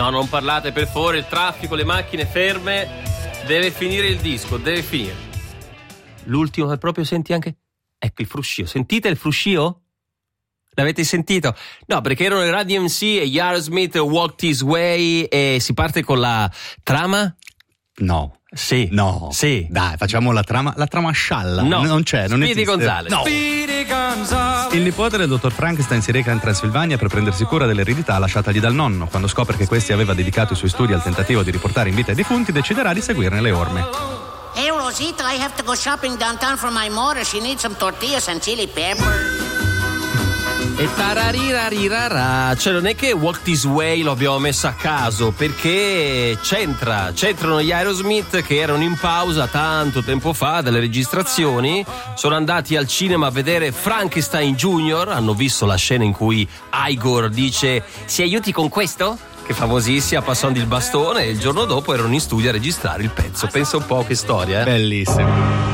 No, non parlate per favore, il traffico, le macchine ferme. Deve finire il disco, deve finire. L'ultimo che proprio senti anche... Ecco il fruscio, sentite il fruscio? L'avete sentito? No, perché erano i Run DMC e gli Aerosmith, Walk This Way, e si parte con la trama? No. Sì. No. Sì. Dai, facciamo la trama scialla. No. Non c'è, non Speedy esiste. Gonzales. No. Il nipote del dottor Frankenstein si reca in Transilvania per prendersi cura dell'eredità lasciatagli dal nonno. Quando scopre che questi aveva dedicato i suoi studi al tentativo di riportare in vita i defunti, deciderà di seguirne le orme. Hey, Rosita, I have to go shopping downtown for my mother. She needs some tortillas and chili pepper. E tararirarirara, cioè non è che Walk This Way lo abbiamo messo a caso, perché c'entrano gli Aerosmith che erano in pausa tanto tempo fa dalle registrazioni, sono andati al cinema a vedere Frankenstein Junior, hanno visto la scena in cui Igor dice "si aiuti con questo?", che è famosissima, passando il bastone, e il giorno dopo erano in studio a registrare il pezzo. Pensa un po' che storia, eh? Bellissimo.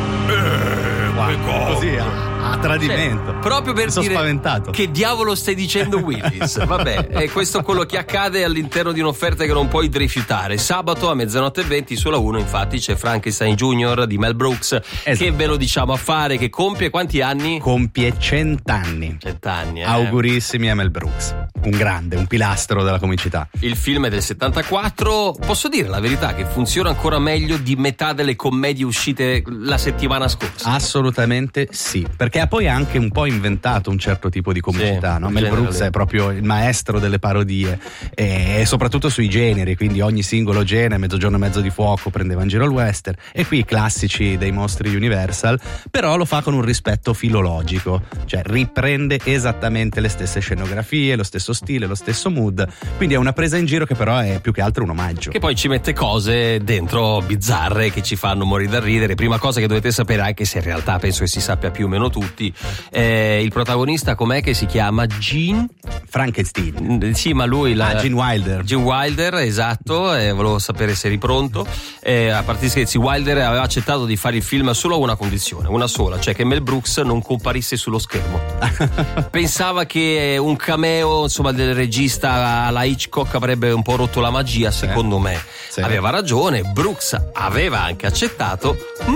Così a tradimento. Cioè, proprio per sono dire spaventato. Che diavolo stai dicendo, Willis? Vabbè, e questo è quello che accade all'interno di un'offerta che non puoi rifiutare. Sabato a 00:20 sulla 1 infatti c'è Frankenstein Junior di Mel Brooks, esatto. Che ve lo diciamo a fare, che compie quanti anni? Compie 100 anni. 100 anni, Augurissimi a Mel Brooks, un grande, un pilastro della comicità. Il film è del 74, posso dire la verità che funziona ancora meglio di metà delle commedie uscite la settimana scorsa. Assolutamente sì, perché ha poi anche un po' inventato un certo tipo di comicità, sì, no? Mel Brooks è proprio il maestro delle parodie e soprattutto sui generi, quindi ogni singolo genere, Mezzogiorno e mezzo di fuoco, prendeva in giro il western, e qui i classici dei mostri Universal, però lo fa con un rispetto filologico, cioè riprende esattamente le stesse scenografie, lo stesso stile, lo stesso mood, quindi è una presa in giro che però è più che altro un omaggio. Che poi ci mette cose dentro bizzarre che ci fanno morire da ridere. Prima cosa che dovete sapere, anche se in realtà penso che si sappia più o meno tutti, il protagonista com'è che si chiama? Gene Frankenstein. Sì, ma lui Gene Wilder. Gene Wilder, esatto, volevo sapere se eri pronto. A parte gli scherzi, Wilder aveva accettato di fare il film solo a una condizione, una sola, cioè che Mel Brooks non comparisse sullo schermo. Pensava che un cameo, insomma, del regista alla Hitchcock avrebbe un po' rotto la magia, secondo me. Sì. Aveva ragione, Brooks aveva anche accettato,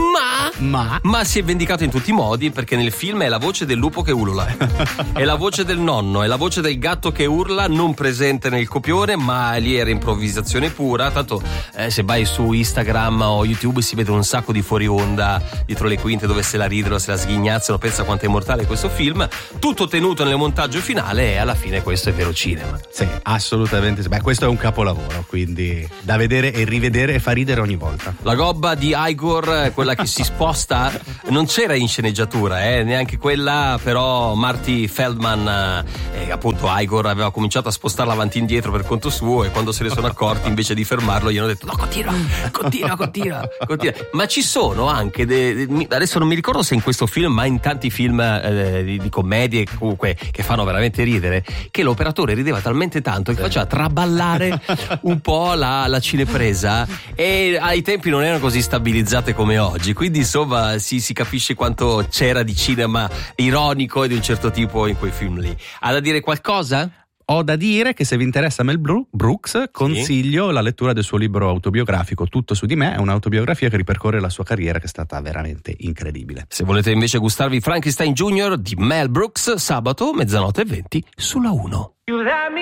ma si è vendicato in tutti i modi, perché nel film è la voce del lupo che ulula, è la voce del nonno, è la voce del gatto che urla, non presente nel copione, ma lì era improvvisazione pura. Tanto se vai su Instagram o YouTube si vedono un sacco di fuori onda dietro le quinte dove se la ridono, se la sghignazzano. Pensa quanto è immortale questo film, tutto tenuto nel montaggio finale, e alla fine questo è vero cinema. Sì, assolutamente sì. Beh, questo è un capolavoro, quindi da vedere e rivedere, e fa ridere ogni volta. La gobba di Igor, quella che si sposta, non c'era in sceneggiatura, neanche quella, però Marty Feldman, appunto Igor, aveva cominciato a spostarla avanti e indietro per conto suo, e quando se ne sono accorti, invece di fermarlo, gli hanno detto no, continua. Ma ci sono anche adesso non mi ricordo se in questo film, ma in tanti film di commedie comunque che fanno veramente ridere, che l'operatore rideva talmente tanto che faceva traballare un po' la cinepresa, e ai tempi non erano così stabilizzate come oggi, quindi insomma si capisce quanto c'era di cinema ironico e di un certo tipo in quei film lì. Ha da dire qualcosa? Ho da dire che se vi interessa Mel Brooks, consiglio la lettura del suo libro autobiografico Tutto su di me. È un'autobiografia che ripercorre la sua carriera, che è stata veramente incredibile. Se volete invece gustarvi Frankenstein Junior di Mel Brooks, sabato 00:20 sulla 1.